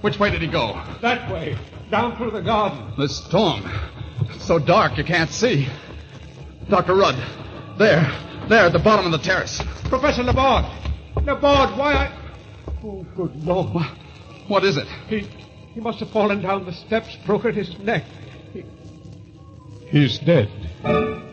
Which way did he go? That way. Down through the garden. The storm. It's so dark you can't see. Dr. Rudd. There, at the bottom of the terrace. Professor Laborde. Laborde, why Oh, good Lord. What is it? He must have fallen down the steps, broken his neck. He's dead.